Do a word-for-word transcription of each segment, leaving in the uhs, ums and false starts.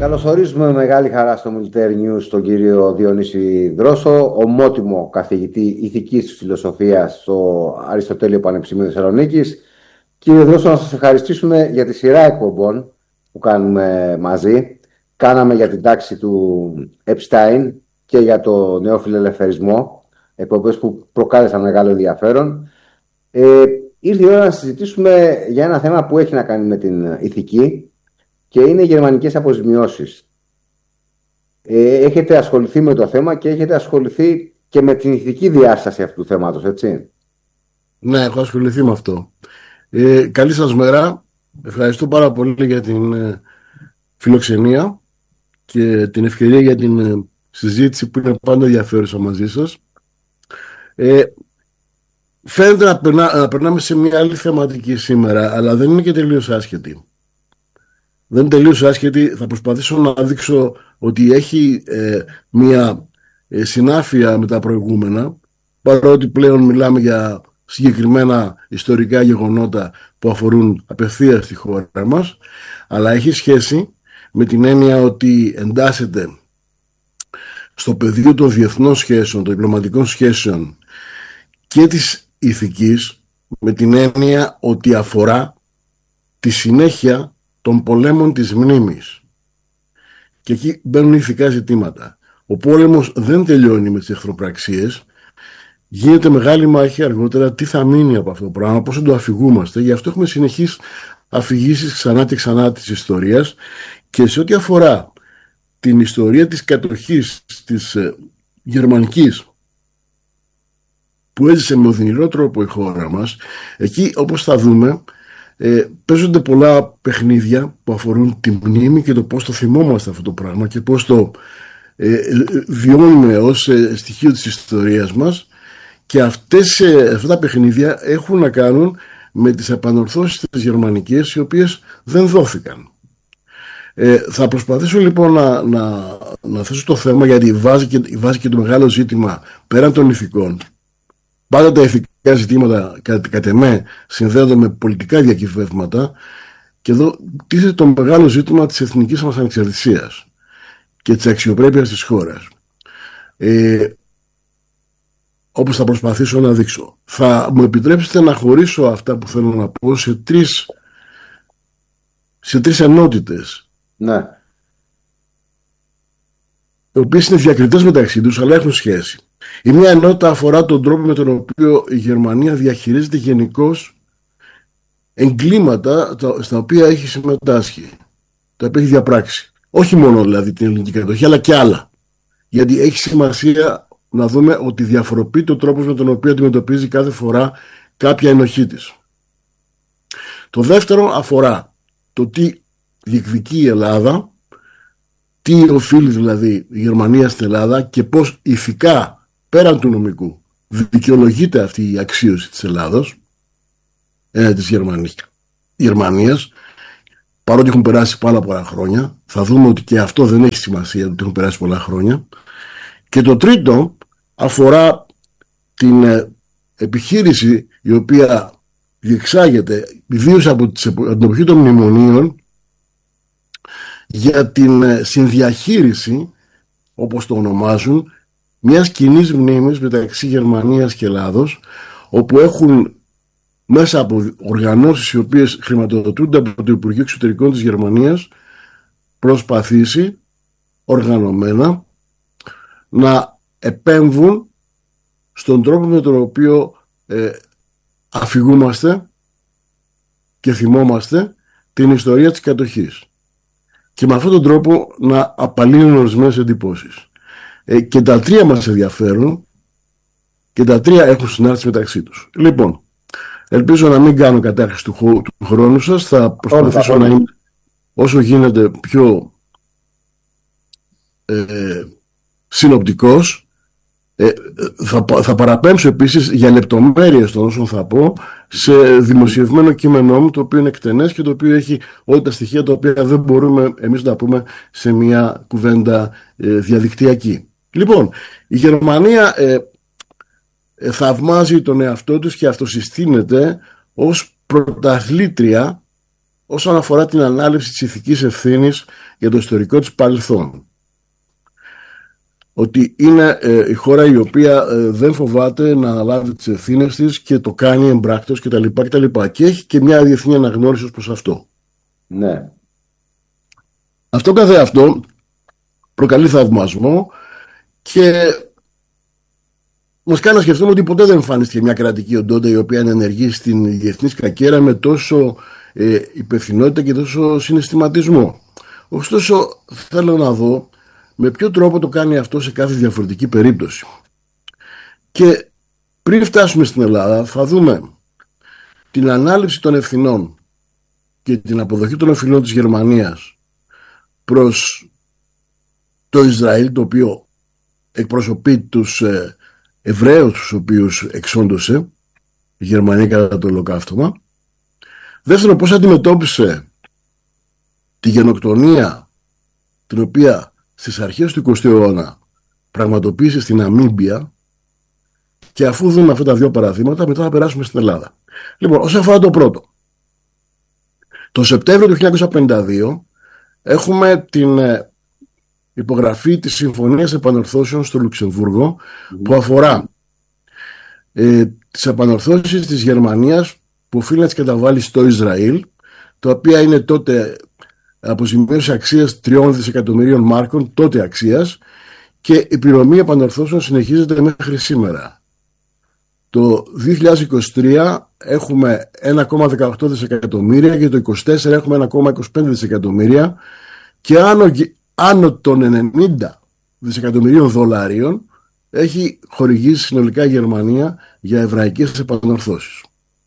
Καλωσορίζουμε με μεγάλη χαρά στο Military News τον κύριο Διονύση Δρόσο, ομότιμο καθηγητή ηθικής φιλοσοφίας στο Αριστοτέλειο Πανεπιστήμιο Θεσσαλονίκης. Κύριε Δρόσο, να σας ευχαριστήσουμε για τη σειρά εκπομπών που κάνουμε μαζί. Κάναμε για την τάξη του Epstein και για το νεοφιλελευθερισμό, εκπομπές που προκάλεσαν μεγάλο ενδιαφέρον. Ε, ήρθε η ώρα να συζητήσουμε για ένα θέμα που έχει να κάνει με την ηθική και είναι οι γερμανικές αποζημιώσεις. Ε, έχετε ασχοληθεί με το θέμα και έχετε ασχοληθεί και με την ηθική διάσταση αυτού του θέματος, έτσι? Ναι, έχω ασχοληθεί με αυτό. Ε, καλή σας μέρα. Ευχαριστώ πάρα πολύ για την ε, φιλοξενία και την ευκαιρία για την ε, συζήτηση που είναι πάντα ενδιαφέρουσα μαζί σας. Ε, φαίνεται να, περνά, να περνάμε σε μια άλλη θεματική σήμερα, αλλά δεν είναι και τελείως άσχετη. Δεν είναι τελείως άσχετη. Θα προσπαθήσω να δείξω ότι έχει ε, μια ε, συνάφεια με τα προηγούμενα, παρότι πλέον μιλάμε για συγκεκριμένα ιστορικά γεγονότα που αφορούν απευθείας τη χώρα μας, αλλά έχει σχέση με την έννοια ότι εντάσσεται στο πεδίο των διεθνών σχέσεων, των διπλωματικών σχέσεων και της ηθικής, με την έννοια ότι αφορά τη συνέχεια των πολέμων της μνήμης. Και εκεί μπαίνουν ηθικά ζητήματα. Ο πόλεμος δεν τελειώνει με τις εχθροπραξίες. Γίνεται μεγάλη μάχη αργότερα τι θα μείνει από αυτό το πράγμα, πώς θα το αφηγούμαστε. Γι' αυτό έχουμε συνεχείς αφηγήσεις ξανά και ξανά της ιστορίας. Και σε ό,τι αφορά την ιστορία της κατοχής της ε, γερμανικής, που έζησε με οδυνηρό τρόπο η χώρα μας, εκεί όπως θα δούμε ε, παίζονται πολλά παιχνίδια που αφορούν τη μνήμη και το πώς το θυμόμαστε αυτό το πράγμα και πώς το ε, ε, βιώνουμε ως ε, στοιχείο της ιστορίας μας. Και αυτές, αυτά τα παιχνίδια έχουν να κάνουν με τις επανορθώσεις της γερμανικές, οι οποίες δεν δόθηκαν. Ε, θα προσπαθήσω λοιπόν να, να, να θέσω το θέμα, γιατί βάζει και, βάζει και το μεγάλο ζήτημα πέραν των ηθικών. Πάντα τα ηθικά ζητήματα κατ' κατ' εμέ συνδέονται με πολιτικά διακυβεύματα, και εδώ τίθεται το μεγάλο ζήτημα της εθνικής μας ανεξαρτησίας και της αξιοπρέπειας της χώρας. Ε, όπως θα προσπαθήσω να δείξω. Θα μου επιτρέψετε να χωρίσω αυτά που θέλω να πω σε τρεις, σε τρεις ενότητες. Ναι. Οι οποίες είναι διακριτές μεταξύ τους, αλλά έχουν σχέση. Η μια ενότητα αφορά τον τρόπο με τον οποίο η Γερμανία διαχειρίζεται γενικώς εγκλήματα στα οποία έχει συμμετάσχει, τα οποία έχει διαπράξει. Όχι μόνο δηλαδή την ελληνική κατοχή, αλλά και άλλα. Γιατί έχει σημασία να δούμε ότι διαφοροποιείται ο τρόπος με τον οποίο αντιμετωπίζει κάθε φορά κάποια ενοχή της. Το δεύτερο αφορά το τι διεκδικεί η Ελλάδα, τι οφείλει δηλαδή η Γερμανία στην Ελλάδα και πώς ηθικά πέραν του νομικού δικαιολογείται αυτή η αξίωση της Ελλάδος, ε, της Γερμανίας, παρότι έχουν περάσει πάρα πολλά χρόνια. Θα δούμε ότι και αυτό δεν έχει σημασία, ότι έχουν περάσει πολλά χρόνια. Και το τρίτο αφορά την ε, επιχείρηση η οποία διεξάγεται ιδίως από την εποχή των μνημονίων για την ε, συνδιαχείριση, όπως το ονομάζουν, μιας κοινής μνήμης μεταξύ Γερμανίας και Ελλάδος, όπου έχουν μέσα από οργανώσεις οι οποίες χρηματοδοτούνται από το Υπουργείο Εξωτερικών της Γερμανίας προσπαθήσει οργανωμένα να επέμβουν στον τρόπο με τον οποίο ε, αφηγούμαστε και θυμόμαστε την ιστορία της κατοχής, και με αυτόν τον τρόπο να απαλύνουν ορισμένες εντυπώσεις. Ε, και τα τρία μας ενδιαφέρουν και τα τρία έχουν συνάρτηση μεταξύ τους. Λοιπόν, ελπίζω να μην κάνω κατάχρηση του, χω, του χρόνου σας. Θα προσπαθήσω oh, να είμαι όσο γίνεται πιο ε, συνοπτικός. Ε, θα, θα παραπέμψω επίσης για λεπτομέρειες των όσων θα πω σε δημοσιευμένο κείμενό μου, το οποίο είναι εκτενές και το οποίο έχει όλα τα στοιχεία τα οποία δεν μπορούμε εμείς να πούμε σε μια κουβέντα ε, διαδικτυακή. Λοιπόν, η Γερμανία ε, ε, θαυμάζει τον εαυτό της και αυτοσυστήνεται ως πρωταθλήτρια όσον αφορά την ανάληψη της ηθικής ευθύνης για το ιστορικό της παρελθόν. Ότι είναι ε, η χώρα η οποία ε, δεν φοβάται να αναλάβει τις ευθύνες της και το κάνει εμπράκτος κτλ. κτλ. Και έχει και μια διεθνή αναγνώριση ως προς αυτό. Ναι. Αυτό καθε αυτό προκαλεί θαυμασμό και μας κάνει να σκεφτούμε ότι ποτέ δεν εμφανίστηκε μια κρατική οντότητα η οποία είναι ενεργή στην διεθνή σκακέρα με τόσο ε, υπευθυνότητα και τόσο συναισθηματισμό. Ωστόσο, θέλω να δω με ποιο τρόπο το κάνει αυτό σε κάθε διαφορετική περίπτωση. Και πριν φτάσουμε στην Ελλάδα, θα δούμε την ανάληψη των ευθυνών και την αποδοχή των ευθυνών της Γερμανίας προς το Ισραήλ, το οποίο εκπροσωπεί τους ε, Εβραίους τους οποίους εξόντωσε η Γερμανία κατά το ολοκαύτωμα. Δεύτερον, πώς αντιμετώπισε τη γενοκτονία την οποία στις αρχές του εικοστού αιώνα πραγματοποίησε στην Ναμίμπια. Και αφού δούμε αυτά τα δύο παραδείγματα, μετά θα περάσουμε στην Ελλάδα. Λοιπόν, όσον αφορά το πρώτο, το Σεπτέμβριο του χίλια εννιακόσια πενήντα δύο έχουμε την υπογραφή της Συμφωνίας Επανορθώσεων στο Λουξεμβούργο, mm. που αφορά ε, τις επανορθώσεις της Γερμανίας που οφείλει να τις καταβάλει στο Ισραήλ, τα οποία είναι τότε αποζημίωση αξίας τριών δισεκατομμυρίων μάρκων, τότε αξίας, και η πληρωμή επανορθώσεων συνεχίζεται μέχρι σήμερα. Το δύο χιλιάδες είκοσι τρία έχουμε ένα κόμμα δεκαοκτώ δισεκατομμύρια και το είκοσι τέσσερα έχουμε ένα κόμμα είκοσι πέντε δισεκατομμύρια και άνω, άνω των ενενήντα δισεκατομμυρίων δολαρίων έχει χορηγήσει συνολικά η Γερμανία για εβραϊκές επανορθώσεις.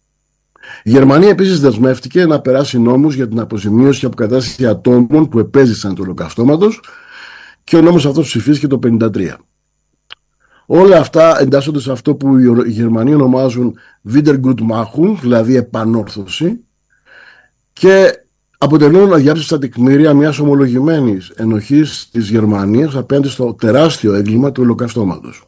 Η Γερμανία επίσης δεσμεύτηκε να περάσει νόμους για την αποζημίωση και αποκατάσταση ατόμων που επέζησαν του ολοκαυτώματος και ο νόμος αυτός ψηφίστηκε το χίλια εννιακόσια πενήντα τρία. Όλα αυτά εντάσσονται σε αυτό που οι Γερμανοί ονομάζουν Wiedergutmachung, δηλαδή επανόρθωση, και αποτελούν αδιάψυστα τεκμήρια μιας ομολογημένης ενοχής της Γερμανίας απέναντι στο τεράστιο έγκλημα του ολοκαυτώματος.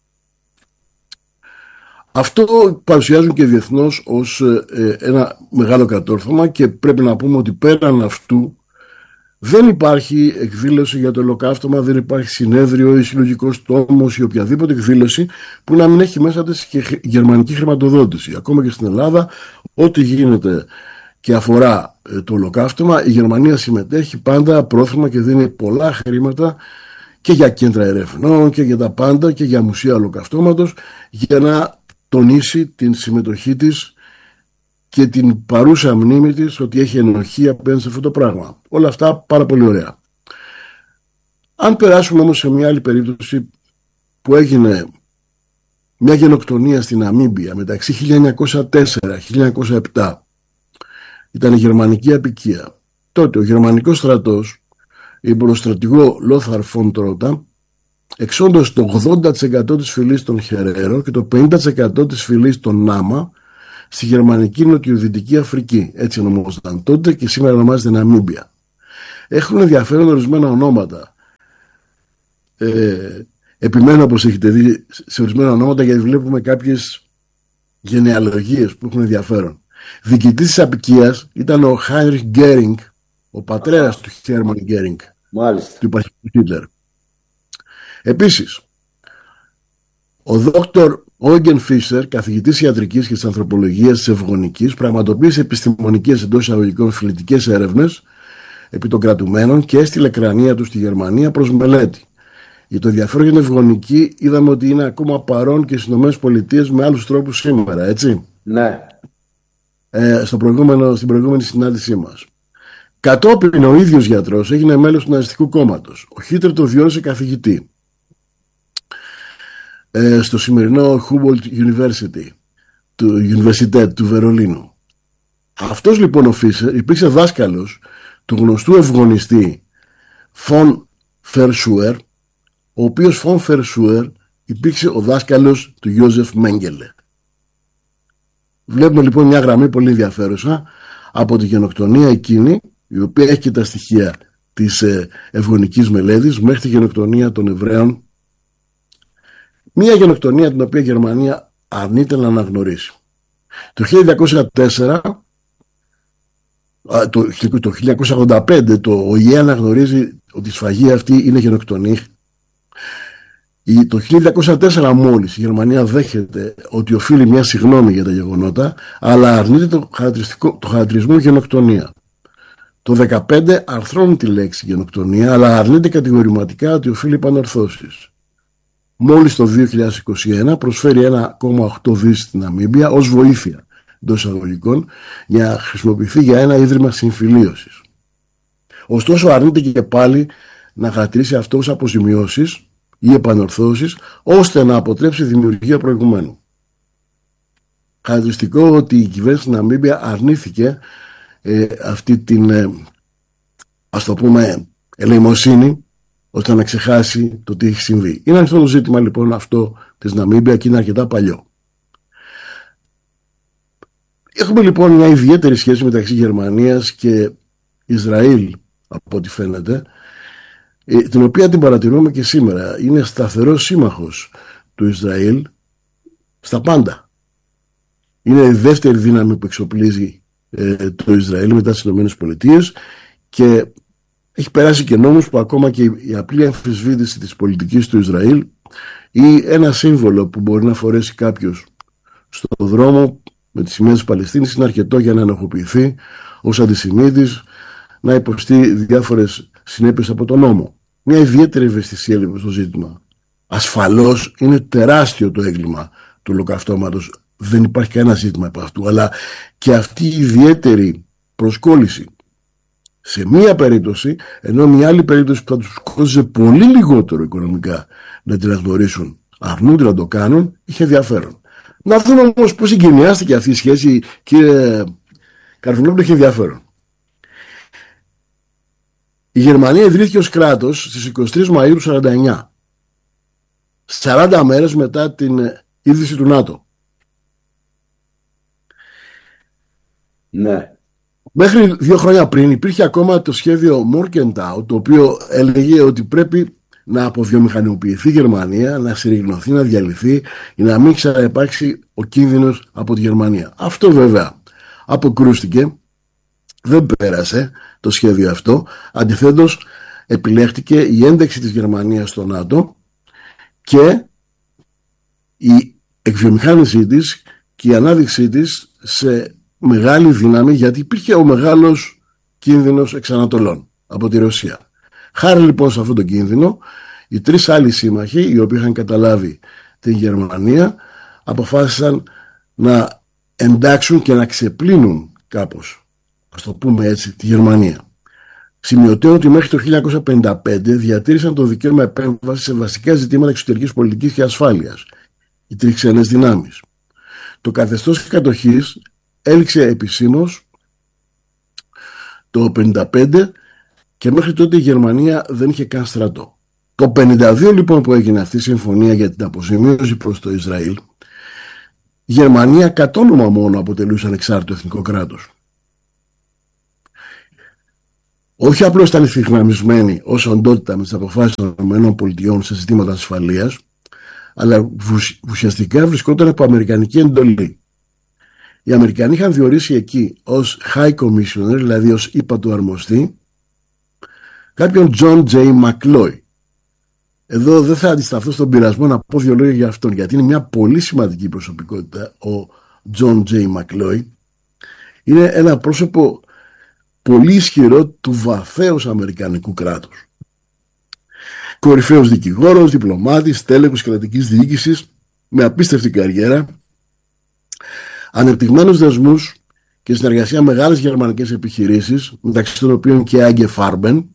Αυτό παρουσιάζουν και διεθνώς ως ε, ένα μεγάλο κατόρθωμα και πρέπει να πούμε ότι πέραν αυτού δεν υπάρχει εκδήλωση για το ολοκαύτωμα, δεν υπάρχει συνέδριο ή συλλογικός τόμος ή οποιαδήποτε εκδήλωση που να μην έχει μέσα της και γερμανική χρηματοδότηση. Ακόμα και στην Ελλάδα, ό,τι γίνεται και αφορά το ολοκαύτωμα, η Γερμανία συμμετέχει πάντα πρόθυμα και δίνει πολλά χρήματα και για κέντρα ερευνών και για τα πάντα και για μουσεία ολοκαυτώματος για να τονίσει την συμμετοχή της και την παρούσα μνήμη της ότι έχει ενοχή απέναντι σε αυτό το πράγμα. Όλα αυτά πάρα πολύ ωραία. Αν περάσουμε όμως σε μια άλλη περίπτωση που έγινε μια γενοκτονία στην Ναμίμπια μεταξύ χίλια εννιακόσια τέσσερα και χίλια εννιακόσια επτά, ήταν η γερμανική απικία. Τότε ο γερμανικός στρατός υπό τον στρατηγό Λόθαρ φον Τρώτα εξόντωσε το ογδόντα τοις εκατό της φυλής των Χερέρο και το πενήντα τοις εκατό της φυλής των Νάμα στη γερμανική νοτιοδυτική Αφρική. Έτσι ονομάζονταν τότε και σήμερα ονομάζεται Ναμίμπια. Έχουν ενδιαφέρον ορισμένα ονόματα. Ε, επιμένω, όπως έχετε δει, σε ορισμένα ονόματα γιατί βλέπουμε κάποιες γενεαλογίες που έχουν ενδιαφέρον. Διοικητής της απικίας ήταν ο Χάινριχ Γκέρινγκ, ο πατέρας του Χέρμαν Γκέρινγκ, του υπαρχικού Χίτλερ. Επίσης, ο δόκτωρ Όγγεν Φίσερ, καθηγητής ιατρικής και της ανθρωπολογίας της ευγονικής, πραγματοποίησε επιστημονικές εντός εισαγωγικών φιλετικές έρευνες επί των κρατουμένων και έστειλε κρανία του στη Γερμανία προς μελέτη. Για το ενδιαφέρον για την ευγονική είδαμε ότι είναι ακόμα παρόν και στις ΗΠΑ με άλλους τρόπους σήμερα, έτσι. Ναι. Ε, στο προηγούμενο, στην προηγούμενη συνάντησή μας. Κατόπιν ο ίδιος γιατρός έγινε μέλος του Ναζιστικού κόμματος. Ο Χίτλερ το διόρισε καθηγητή ε, στο σημερινό Humboldt University, του Universität του Βερολίνου. Αυτός λοιπόν ο Φίσερ υπήρξε δάσκαλος του γνωστού ευγονιστή Φον Φερσούερ, ο οποίος Φον Φερσούερ υπήρξε ο δάσκαλος του Γιώζεφ Μέγκελε. Βλέπουμε λοιπόν μια γραμμή πολύ ενδιαφέρουσα από τη γενοκτονία εκείνη, η οποία έχει και τα στοιχεία της ε, ευγονικής μελέτης, μέχρι τη γενοκτονία των Εβραίων. Μια γενοκτονία την οποία η Γερμανία αρνείται να αναγνωρίσει. Το χίλια εννιακόσια τέσσερα το, το χίλια εννιακόσια ογδόντα πέντε το ΟΗΕ αναγνωρίζει ότι η σφαγή αυτή είναι γενοκτονία. Το χίλια εννιακόσια τέσσερα μόλις η Γερμανία δέχεται ότι οφείλει μια συγγνώμη για τα γεγονότα, αλλά αρνείται το, το χαρακτηρισμό γενοκτονία. Το χίλια εννιακόσια δεκαπέντε αρθρώνει τη λέξη γενοκτονία, αλλά αρνείται κατηγορηματικά ότι οφείλει επανορθώσεις. Μόλις το δύο χιλιάδες είκοσι ένα προσφέρει ένα κόμμα οκτώ δισεκατομμύρια στην Ναμίμπια ως βοήθεια εντός εισαγωγικών για να χρησιμοποιηθεί για ένα ίδρυμα συμφιλίωσης. Ωστόσο αρνείται και πάλι να χαρακτηρίσει αυτό ως αποζημιώσεις ή επανορθώσεις, ώστε να αποτρέψει δημιουργία προηγουμένου. Χαρακτηριστικό ότι η κυβέρνηση της Ναμίμπια αρνήθηκε ε, αυτή την ε, ας το πούμε ελεημοσύνη, ώστε να ξεχάσει το τι έχει συμβεί. Είναι αυτό το ζήτημα λοιπόν αυτό της Ναμίμπια και είναι αρκετά παλιό. Έχουμε λοιπόν μια ιδιαίτερη σχέση μεταξύ Γερμανίας και Ισραήλ, από ό,τι φαίνεται, την οποία την παρατηρούμε και σήμερα. Είναι σταθερός σύμμαχος του Ισραήλ στα πάντα. Είναι η δεύτερη δύναμη που εξοπλίζει ε, το Ισραήλ μετά τις ΗΠΑ και έχει περάσει και νόμους που ακόμα και η απλή αμφισβήτηση της πολιτικής του Ισραήλ ή ένα σύμβολο που μπορεί να φορέσει κάποιος στον δρόμο με τις σημαίες της Παλαιστίνης είναι αρκετό για να ενοχοποιηθεί ως αντισημίτης, να υποστεί διάφορες συνέπειες από τον νόμο. Μια ιδιαίτερη ευαισθησία λοιπόν στο ζήτημα. Ασφαλώς είναι τεράστιο το έγκλημα του ολοκαυτώματος, δεν υπάρχει κανένα ζήτημα από αυτού, αλλά και αυτή η ιδιαίτερη προσκόλληση σε μία περίπτωση, ενώ μια άλλη περίπτωση που θα τους κόστιζε πολύ λιγότερο οικονομικά να την αναγνωρίσουν, αρνούνται να το κάνουν, είχε ενδιαφέρον. Να δούμε όμως πώς εγκαινιάστηκε αυτή η σχέση, κύριε Καρβουνόπουλο, είχε ενδιαφέρον. Η Γερμανία ιδρύθηκε ως κράτος στις εικοστή τρίτη Μαΐου του χίλια εννιακόσια σαράντα εννιά, σαράντα μέρες μετά την ίδρυση του ΝΑΤΟ. Ναι. Μέχρι δύο χρόνια πριν υπήρχε ακόμα το σχέδιο Morgenthau, το οποίο έλεγε ότι πρέπει να αποβιομηχανοποιηθεί η Γερμανία, να συρριγνωθεί, να διαλυθεί, για να μην ξαναυπάρξει ο κίνδυνος από τη Γερμανία. Αυτό βέβαια αποκρούστηκε, δεν πέρασε το σχέδιο αυτό. Αντιθέτως επιλέχτηκε η ένταξη της Γερμανίας στο ΝΑΤΟ και η εκβιομηχάνησή της και η ανάδειξή της σε μεγάλη δύναμη, γιατί υπήρχε ο μεγάλος κίνδυνος εξανατολών από τη Ρωσία. Χάρη λοιπόν σε αυτόν τον κίνδυνο, οι τρεις άλλοι σύμμαχοι, οι οποίοι είχαν καταλάβει την Γερμανία, αποφάσισαν να εντάξουν και να ξεπλύνουν κάπως, ας το πούμε έτσι, τη Γερμανία. Σημειωτέω ότι μέχρι το χίλια εννιακόσια πενήντα πέντε διατήρησαν το δικαίωμα επέμβαση σε βασικά ζητήματα εξωτερικής πολιτικής και ασφάλειας, οι τρεις ξένες δυνάμεις. Το καθεστώς κατοχής έληξε επισήμως το πενήντα πέντε και μέχρι τότε η Γερμανία δεν είχε καν στρατό. Το πενήντα δύο λοιπόν που έγινε αυτή η συμφωνία για την αποζημίωση προς το Ισραήλ, η Γερμανία κατ' όνομα μόνο αποτελούσε ανεξάρτητο εθνικό κράτος. Όχι απλώς ήταν ευθυγραμμισμένη ως οντότητα με τις αποφάσεις των ΗΠΑ σε ζητήματα ασφαλείας, αλλά ουσιαστικά βρισκόταν από αμερικανική εντολή. Οι Αμερικανοί είχαν διορίσει εκεί ως High Commissioner, δηλαδή ως ύπατο αρμοστή, κάποιον John J. McCloy. Εδώ δεν θα αντισταθώ στον πειρασμό να πω δύο λόγια για αυτόν, γιατί είναι μια πολύ σημαντική προσωπικότητα. Ο John J. McCloy είναι ένα πρόσωπο πολύ ισχυρό του βαθέως αμερικανικού κράτους. Κορυφαίος δικηγόρος, διπλωμάτης, τέλεχος κρατικής διοίκησης, με απίστευτη καριέρα, ανεπτυγμένους δεσμούς και συνεργασία με μεγάλες γερμανικές επιχειρήσεις, μεταξύ των οποίων και Άγγε Φάρμπεν,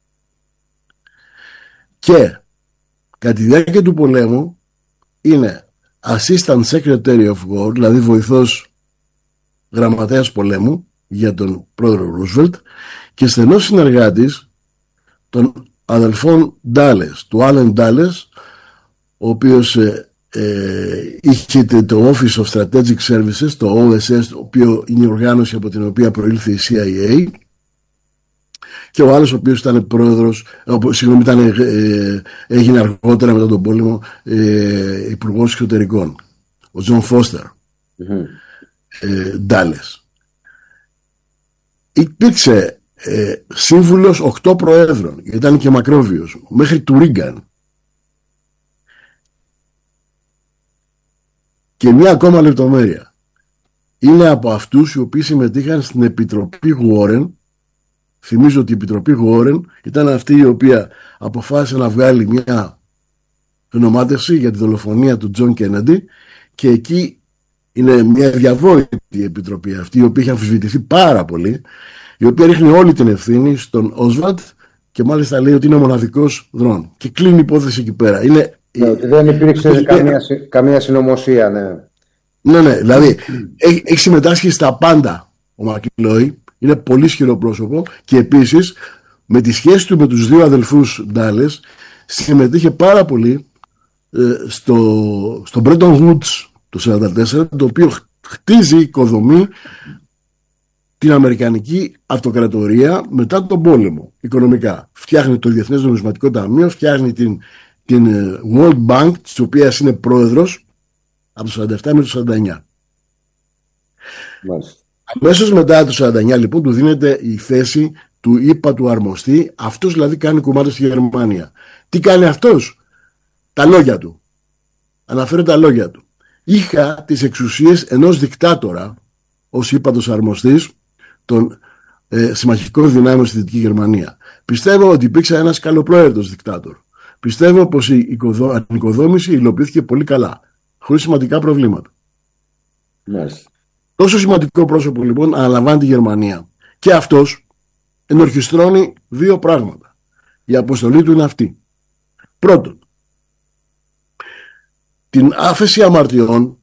και κατά τη διάρκεια του πολέμου είναι Assistant Secretary of War, δηλαδή βοηθός γραμματέας πολέμου για τον πρόεδρο Ρούσβελτ, και στενός συνεργάτης των αδελφών Ντάλες, του Άλεν Ντάλες, ο οποίος ε, ε, είχε το Office of Strategic Services, το ο ες ες, το οποίο είναι η οργάνωση από την οποία προήλθε η σι άι έι, και ο άλλος ο οποίος ήταν πρόεδρος, συγγνώμη, ήταν, ε, έγινε αργότερα μετά τον πόλεμο ε, υπουργός εξωτερικών, ο Τζον Φώστερ Ντάλες. υπήρξε ε, σύμβουλος οκτώ προέδρων, ήταν και μακρόβιος, μέχρι του Ρίγκαν. Και μια ακόμα λεπτομέρεια. Είναι από αυτούς οι οποίοι συμμετείχαν στην Επιτροπή Γουόρεν. Θυμίζω ότι η Επιτροπή Γουόρεν ήταν αυτή η οποία αποφάσισε να βγάλει μια γνωμάτευση για τη δολοφονία του Τζον Κέννεντι, και εκεί είναι μια διαβόητη επιτροπή αυτή, η οποία έχει αμφισβητηθεί πάρα πολύ, η οποία ρίχνει όλη την ευθύνη στον Όσβαλντ και μάλιστα λέει ότι είναι ο μοναδικός δρόν. Και κλείνει η υπόθεση εκεί πέρα. Είναι, ναι, ότι δεν υπήρξε είναι... καμία, καμία συνωμοσία, ναι. Ναι, ναι, δηλαδή έχει, έχει συμμετάσχει στα πάντα ο Μακλόι, είναι πολύ ισχυρό πρόσωπο, και επίσης με τη σχέση του με τους δύο αδελφούς Ντάλες συμμετείχε πάρα πολύ ε, στο, στο Bretton Woods το σαράντα τέσσερα, το οποίο χτίζει, οικοδομεί την Αμερικανική Αυτοκρατορία μετά τον πόλεμο οικονομικά. Φτιάχνει το Διεθνές Νομισματικό Ταμείο, φτιάχνει την, την World Bank, της οποίας είναι πρόεδρος από το σαράντα επτά με το σαράντα εννιά. Μάλιστα. Αμέσως μετά το σαράντα εννιά λοιπόν του δίνεται η θέση του ύπα του αρμοστή. Αυτός δηλαδή κάνει κομμάτι στη Γερμανία. Τι κάνει αυτός? Τα λόγια του. Αναφέρω τα λόγια του. Είχα τις εξουσίες ενός δικτάτορα ως ύπατος αρμοστής των ε, συμμαχικών δυνάμεων στη Δυτική Γερμανία. Πιστεύω ότι υπήρξε ένας καλοπροαίρετος δικτάτορ. Πιστεύω πως η ανοικοδόμηση υλοποιήθηκε πολύ καλά, χωρίς σημαντικά προβλήματα. Μάλιστα. Τόσο σημαντικό πρόσωπο λοιπόν αναλαμβάνει τη Γερμανία, και αυτός ενορχιστρώνει δύο πράγματα. Η αποστολή του είναι αυτή. Πρώτον, την άφεση αμαρτιών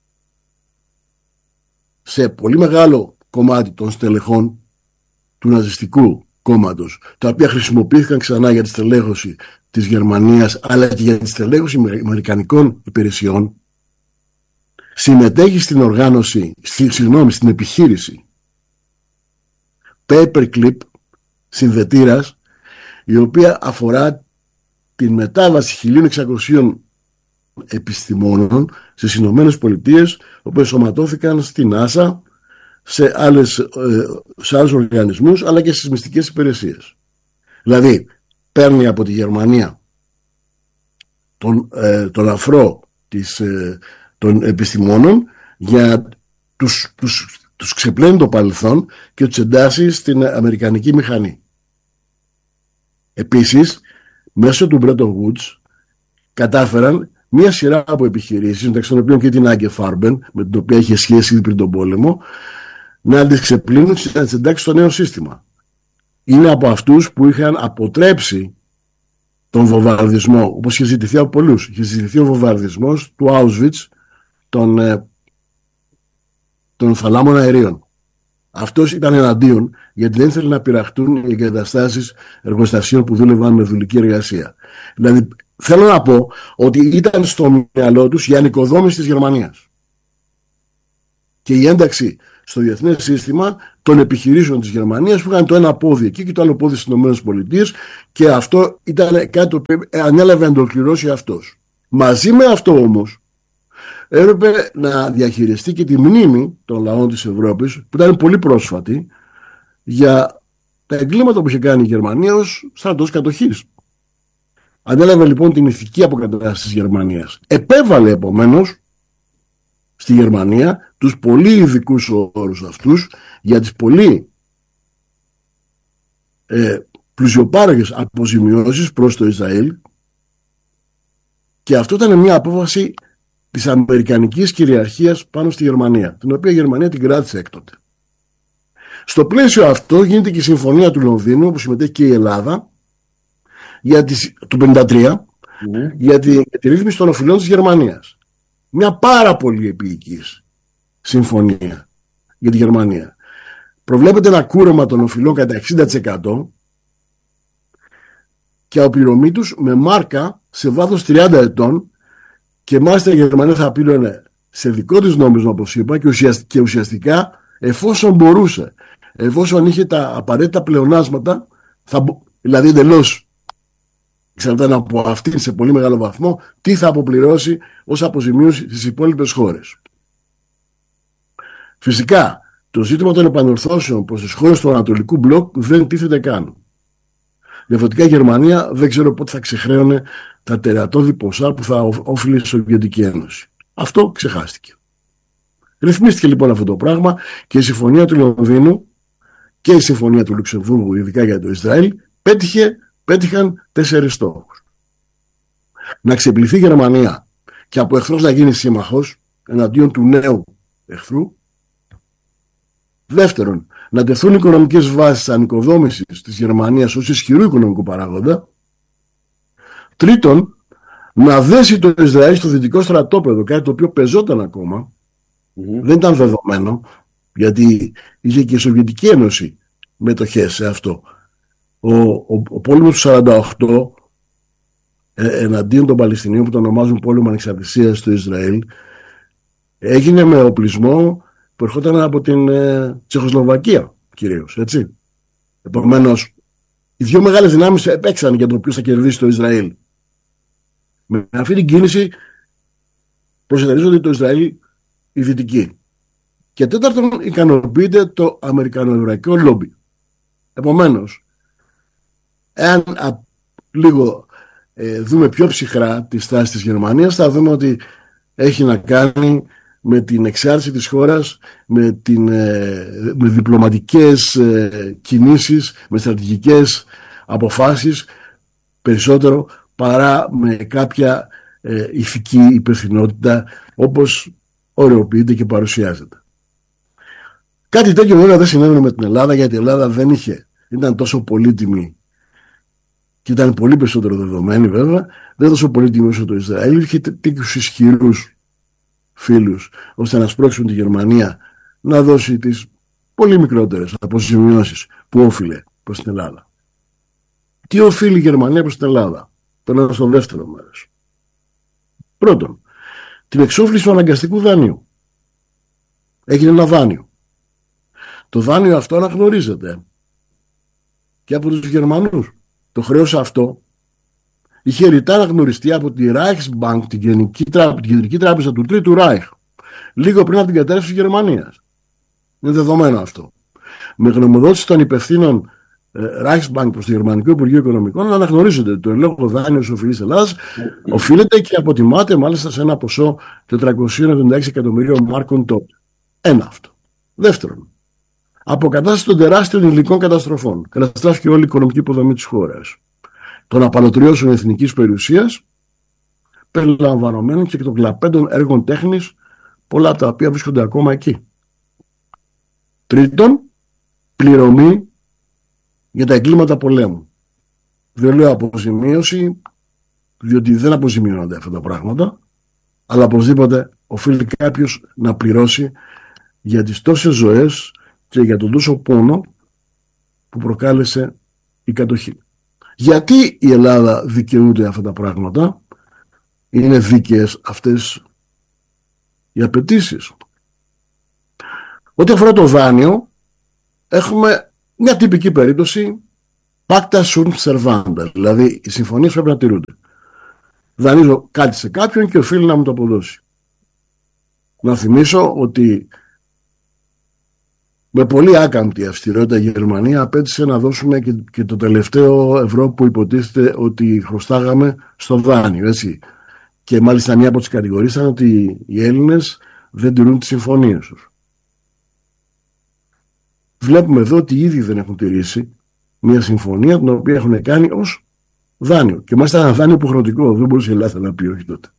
σε πολύ μεγάλο κομμάτι των στελεχών του ναζιστικού κόμματος, τα οποία χρησιμοποιήθηκαν ξανά για τη στελέχωση της Γερμανίας, αλλά και για τη στελέχωση αμερικανικών υπηρεσιών. Συμμετέχει στην οργάνωση, στη, συγγνώμη, στην επιχείρηση Paperclip συνδετήρας, η οποία αφορά την μετάβαση χίλια εξακοσίων επιστημόνων στις Ηνωμένες Πολιτείες, όπου ενσωματώθηκαν στην NASA, σε, άλλες, σε άλλους οργανισμούς, αλλά και στις μυστικές υπηρεσίες. Δηλαδή παίρνει από τη Γερμανία τον, ε, τον αφρό της, ε, των επιστημόνων, για τους, τους, τους ξεπλένει το παρελθόν και τους εντάσσει στην αμερικανική μηχανή. Επίσης, μέσω του Bretton Woods κατάφεραν μία σειρά από επιχειρήσεις, μεταξύ των οποίων και την Άγκε Φάρμπεν, με την οποία είχε σχέση ήδη πριν τον πόλεμο, να τις ξεπλύνουν και να τις εντάξει στο νέο σύστημα. Είναι από αυτούς που είχαν αποτρέψει τον βομβαρδισμό, όπως είχε ζητηθεί από πολλούς. Είχε ζητηθεί ο βομβαρδισμός του Auschwitz των, ε, των θαλάμων αερίων. Αυτός ήταν εναντίον, γιατί δεν ήθελε να πειραχτούν οι εγκαταστάσεις εργοστασίων που δούλευαν με δουλική εργασία. Δηλαδή, θέλω να πω ότι ήταν στο μυαλό τους η ανοικοδόμηση της Γερμανίας και η ένταξη στο διεθνές σύστημα των επιχειρήσεων της Γερμανίας, που είχαν το ένα πόδι εκεί και το άλλο πόδι στις ΗΠΑ, και αυτό ήταν κάτι που ανέλαβε να το κληρώσει αυτός. Μαζί με αυτό όμως έπρεπε να διαχειριστεί και τη μνήμη των λαών της Ευρώπης, που ήταν πολύ πρόσφατη, για τα εγκλήματα που είχε κάνει η Γερμανία ως στρατός κατοχής. Ανέλαβε λοιπόν την ηθική αποκατάσταση της Γερμανίας. Επέβαλε επομένως στη Γερμανία τους πολύ ειδικούς όρους αυτούς για τις πολύ ε, πλουσιοπάραγες αποζημιώσεις προς το Ισραήλ, και αυτό ήταν μια απόφαση της αμερικανικής κυριαρχίας πάνω στη Γερμανία, την οποία η Γερμανία την κράτησε έκτοτε. Στο πλαίσιο αυτό γίνεται και η Συμφωνία του Λονδίνου, όπου συμμετέχει και η Ελλάδα, για τις, του πενήντα τρία, mm. για, τη, για τη ρύθμιση των οφειλών της Γερμανίας. Μια πάρα πολύ επίοικης συμφωνία για τη Γερμανία. Προβλέπεται ένα κούρεμα των οφειλών κατά εξήντα τοις εκατό και αποπληρωμή τους με μάρκα σε βάθος τριάντα ετών, και μάλιστα η Γερμανία θα πλήρωνε σε δικό της νόμισμα, όπως είπα, και, ουσιαστικά, και ουσιαστικά εφόσον μπορούσε, εφόσον είχε τα απαραίτητα πλεονάσματα, θα, δηλαδή εντελώς εξαρτάται από αυτήν σε πολύ μεγάλο βαθμό τι θα αποπληρώσει ως αποζημίωση στις υπόλοιπες χώρες. Φυσικά, το ζήτημα των επανορθώσεων προς τις χώρες του Ανατολικού Μπλοκ δεν τίθεται καν. Διαφορετικά η Γερμανία δεν ξέρω πότε θα ξεχρέωνε τα τερατώδη ποσά που θα όφιλε η Σοβιετική Ένωση. Αυτό ξεχάστηκε. Ρυθμίστηκε λοιπόν αυτό το πράγμα και η συμφωνία του Λονδίνου και η συμφωνία του Λουξεμβούργου, ειδικά για το Ισραήλ, πέτυχε, πέτυχαν τέσσερις στόχους. Να ξεπληθεί η Γερμανία και από εχθρός να γίνει σύμμαχος εναντίον του νέου εχθρού. Δεύτερον, να τεθούν οικονομικές βάσεις ανοικοδόμησης της Γερμανίας ως ισχυρού οικονομικού παράγοντα. Τρίτον, να δέσει το Ισραήλ στο δυτικό στρατόπεδο, κάτι το οποίο πεζόταν ακόμα, mm-hmm. δεν ήταν δεδομένο, γιατί είχε και η Σοβιετική Ένωση μετοχές σε αυτό. Ο, ο, ο πόλεμος του σαράντα οκτώ ε, εναντίον των Παλαιστινίων, που το ονομάζουν πόλεμο ανεξαρτησίας στο Ισραήλ, έγινε με οπλισμό που ερχόταν από την ε, Τσεχοσλοβακία κυρίως, έτσι. Επομένως, οι δύο μεγάλες δυνάμεις έπαιξαν για το ποιος θα κερδίσει το Ισραήλ. Με αυτή την κίνηση προσεταιρίζονται το Ισραήλ οι δυτικοί. Και τέταρτον, ικανοποιείται το αμερικανοεβραϊκό λόμπι. Επομένως, εάν α, λίγο ε, δούμε πιο ψυχρά τη στάση της Γερμανίας, θα δούμε ότι έχει να κάνει με την εξάρτηση της χώρας, με, την, ε, με διπλωματικές ε, κινήσεις, με στρατηγικές αποφάσεις, περισσότερο παρά με κάποια ε, ηθική υπευθυνότητα, όπως ωρεοποιείται και παρουσιάζεται. Κάτι τέτοιο βέβαια δεν συνέβαινε με την Ελλάδα, γιατί η Ελλάδα δεν είχε, ήταν τόσο πολύτιμη και ήταν πολύ περισσότερο δεδομένη βέβαια, δεν ήταν τόσο πολύτιμη όσο το Ισραήλ, είχε τέτοιους ισχυρούς φίλους ώστε να σπρώξουν τη Γερμανία να δώσει τις πολύ μικρότερες αποζημιώσεις που όφιλε προς την Ελλάδα. Τι οφείλει η Γερμανία προς την Ελλάδα? Περνάω στο δεύτερο μέρος. Πρώτον, την εξόφληση του αναγκαστικού δανείου. Έγινε ένα δάνειο. Το δάνειο αυτό αναγνωρίζεται και από τους Γερμανούς. Το χρέος αυτό είχε ρητά αναγνωριστεί από τη Reichsbank, την Κεντρική Τράπεζα, την Κεντρική Τράπεζα του Τρίτου Ράιχ, λίγο πριν από την κατέρρευση της Γερμανίας. Είναι δεδομένο αυτό. Με γνωμοδότηση των υπευθύνων Reichsbank προς το Γερμανικό Υπουργείο Οικονομικών αναγνωρίζεται ότι το εν λόγω δάνειο της οφειλής Ελλάδας οφείλεται και αποτιμάται μάλιστα σε ένα ποσό τετρακόσια εβδομήντα έξι εκατομμυρίων μάρκων τότε. Ένα αυτό. Δεύτερον, αποκατάσταση των τεράστιων υλικών καταστροφών. Καταστράφηκε όλη η οικονομική υποδομή της χώρας. Των απαλωτριώσεων εθνικής περιουσίας, περιλαμβανομένων και των κλαπέντων έργων τέχνης, πολλά από τα οποία βρίσκονται ακόμα εκεί. Τρίτον, πληρωμή για τα εγκλήματα πολέμου. Δεν λέω αποζημίωση, διότι δεν αποζημιώνονται αυτά τα πράγματα, αλλά οπωσδήποτε οφείλει κάποιος να πληρώσει για τις τόσες ζωές και για τον τόσο πόνο που προκάλεσε η κατοχή. Γιατί η Ελλάδα δικαιούται αυτά τα πράγματα? Είναι δίκαιες αυτές οι απαιτήσεις? Ό,τι αφορά το δάνειο, έχουμε μια τυπική περίπτωση pacta sunt servanda, δηλαδή οι συμφωνίες πρέπει να τηρούνται. Δανείζω κάτι σε κάποιον και οφείλει να μου το αποδώσει. Να θυμίσω ότι με πολύ άκαμπτη αυστηρότητα η Γερμανία απέτησε να δώσουμε και, και το τελευταίο ευρώ που υποτίθεται ότι χρωστάγαμε στο δάνειο, έτσι. Και μάλιστα μία από τις κατηγορίες ήταν ότι οι Έλληνες δεν τηρούν τις συμφωνίες τους. Βλέπουμε εδώ ότι ήδη δεν έχουν τηρήσει μια συμφωνία την οποία έχουν κάνει ως δάνειο. Και μάλιστα ένα δάνειο υποχρεωτικό. Δεν μπορούσε η Ελλάδα να πει όχι τότε.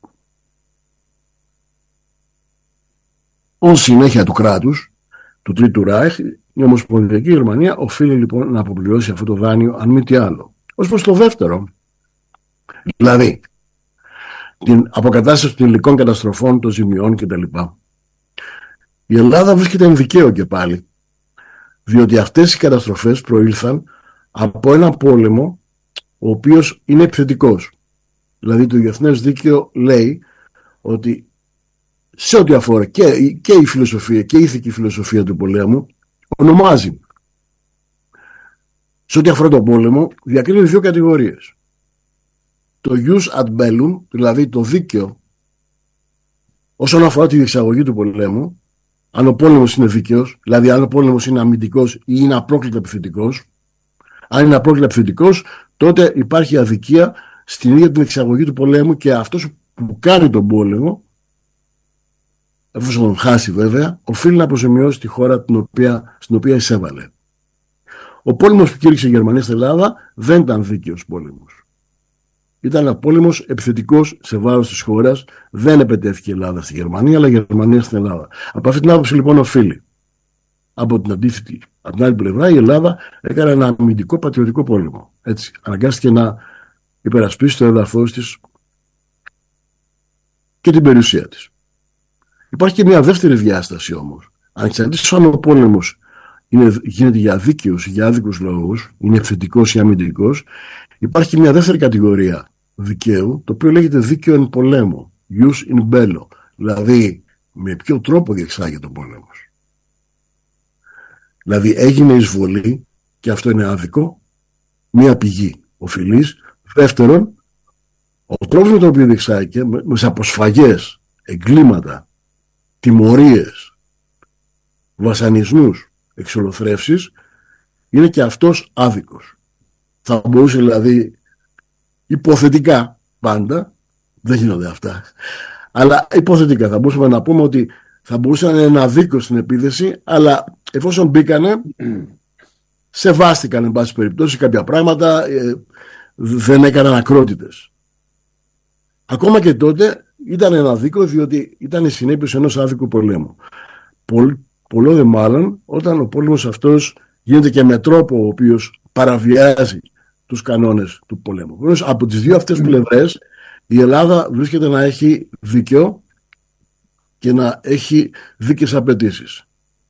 Ως συνέχεια του κράτους, του Τρίτου Ράιχ, η Ομοσπονδιακή Γερμανία οφείλει λοιπόν να αποπληρώσει αυτό το δάνειο, αν μη τι άλλο. Ως προς το δεύτερο, δηλαδή την αποκατάσταση των υλικών καταστροφών, των ζημιών κτλ. Η Ελλάδα βρίσκεται εν δικαίω και πάλι, διότι αυτές οι καταστροφές προήλθαν από ένα πόλεμο ο οποίος είναι επιθετικός. Δηλαδή το διεθνές δίκαιο λέει ότι σε ό,τι αφορά και, και η φιλοσοφία και η ηθική φιλοσοφία του πολέμου ονομάζει. Σε ό,τι αφορά τον πόλεμο διακρίνει δύο κατηγορίες. Το jus ad bellum, δηλαδή το δίκαιο όσον αφορά τη διεξαγωγή του πολέμου, αν ο πόλεμος είναι δίκαιος, δηλαδή αν ο πόλεμος είναι αμυντικός ή είναι απρόκλητα επιθετικός. Αν είναι απρόκλητα επιθετικός, τότε υπάρχει αδικία στην ίδια την εξαγωγή του πολέμου και αυτός που κάνει τον πόλεμο, εφόσον τον χάσει βέβαια, οφείλει να αποζημιώσει τη χώρα την οποία, στην οποία εισέβαλε. Ο πόλεμος που κήρυξε η Γερμανία στην Ελλάδα δεν ήταν δίκαιος πόλεμος. Ήταν ένα πόλεμος επιθετικός σε βάρος της χώρας. Δεν επετέθηκε η Ελλάδα στη Γερμανία, αλλά η Γερμανία στην Ελλάδα. Από αυτή την άποψη λοιπόν οφείλει. Από την αντίθετη, από την άλλη πλευρά, η Ελλάδα έκανε ένα αμυντικό πατριωτικό πόλεμο. Έτσι, αναγκάστηκε να υπερασπίσει το έδαφος της και την περιουσία της. Υπάρχει και μια δεύτερη διάσταση όμως. Ανεξαρτήτως αν ο πόλεμος είναι, γίνεται για δίκαιους ή για άδικους λόγους, είναι επιθετικός ή αμυντικός, υπάρχει και μια δεύτερη κατηγορία δικαίου, το οποίο λέγεται δίκαιο εν πολέμο, jus in bello, δηλαδή με ποιο τρόπο διεξάγεται ο πόλεμος. Δηλαδή έγινε εισβολή, και αυτό είναι άδικο, μία πηγή οφειλής. Δεύτερον, ο τρόπος με τον οποίο διεξάγεται, με αποσφαγές, εγκλήματα, τιμωρίες, βασανισμούς, εξολοθρεύσεις, είναι και αυτός άδικος. Θα μπορούσε δηλαδή, υποθετικά πάντα, δεν γίνονται αυτά, αλλά υποθετικά θα μπορούσαμε να πούμε ότι θα μπορούσε να είναι ένα δίκαιο στην επίθεση, αλλά εφόσον μπήκανε, σεβάστηκαν εν πάση περιπτώσει κάποια πράγματα, ε, δεν έκαναν ακρότητες. Ακόμα και τότε ήταν ένα δίκαιο, διότι ήταν η συνέπειες ενός άδικου πολέμου. Πολ, πολλό δε μάλλον όταν ο πόλεμος αυτός γίνεται και με τρόπο ο οποίος παραβιάζει τους κανόνες του πολέμου. Από τις δύο αυτές πλευρές η Ελλάδα βρίσκεται να έχει δίκαιο και να έχει δίκαιες απαιτήσεις.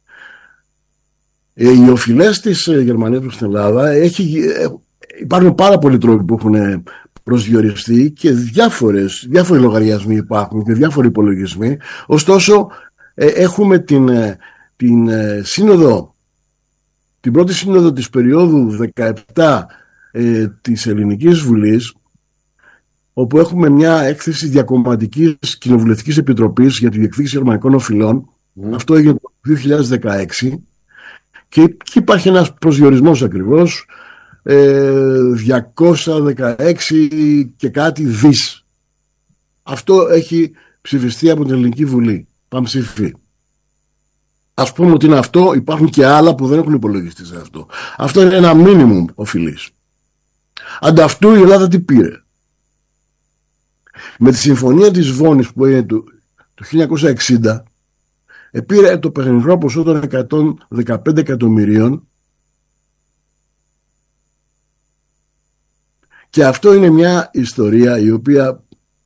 Οι οφειλές της Γερμανίας στην Ελλάδα έχει, υπάρχουν πάρα πολλοί τρόποι που έχουν προσδιοριστεί και διάφορες, διάφοροι λογαριασμοί υπάρχουν και διάφοροι υπολογισμοί. Ωστόσο έχουμε την, την σύνοδο, την πρώτη σύνοδο της περίοδου δεκαεπτά ε, της Ελληνικής Βουλής, όπου έχουμε μια έκθεση διακομματικής κοινοβουλευτικής επιτροπής για τη διεκδίκηση γερμανικών οφειλών. Mm. Αυτό έγινε το δύο χιλιάδες δεκαέξι και εκεί υπάρχει ένας προσδιορισμός ακριβώς, ε, διακόσια δεκαέξι και κάτι δις. Αυτό έχει ψηφιστεί από την Ελληνική Βουλή, πανψηφί. Ας πούμε ότι είναι αυτό, υπάρχουν και άλλα που δεν έχουν υπολογιστεί σε αυτό. Αυτό είναι ένα μίνιμουμ οφειλής. Ανταυτού η Ελλάδα τι πήρε? Με τη συμφωνία της Βόνης που έγινε το, το χίλια εννιακόσια εξήντα, πήρε το παιχνιχρό ποσό των εκατόν δεκαπέντε εκατομμυρίων, και αυτό είναι μια ιστορία η οποία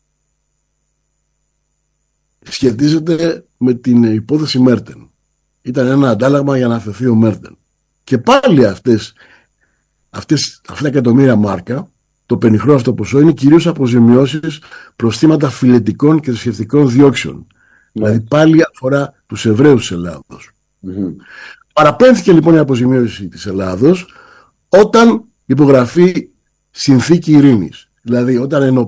σχετίζεται με την υπόθεση Μέρτεν. Ήταν ένα αντάλλαγμα για να αφαιθεί ο Μέρτεν. Και πάλι αυτές, αυτές, αυτά τα εκατομμύρια μάρκα, το πενιχρό αυτό ποσό, είναι κυρίως αποζημιώσεις προς θύματα φιλετικών και θρησκευτικών διώξεων. Mm. Δηλαδή πάλι αφορά τους Εβραίους της Ελλάδος. Mm-hmm. Παραπέμφθηκε λοιπόν η αποζημίωση της Ελλάδος όταν υπογραφεί συνθήκη ειρήνης. Δηλαδή όταν